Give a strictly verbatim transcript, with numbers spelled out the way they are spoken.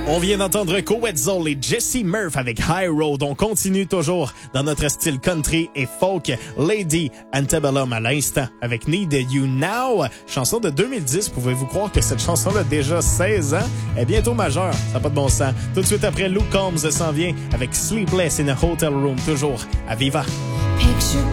On vient d'entendre Coetzel et Jesse Murph avec High Road. On continue toujours dans notre style country et folk. Lady Antebellum à l'instant avec Need You Now. Chanson de deux mille dix. Pouvez-vous croire que cette chanson-là a déjà seize ans? Est bientôt majeure. Ça n'a pas de bon sens. Tout de suite après, Luke Combs s'en vient avec Sleepless in a Hotel Room. Toujours à Viva. Picture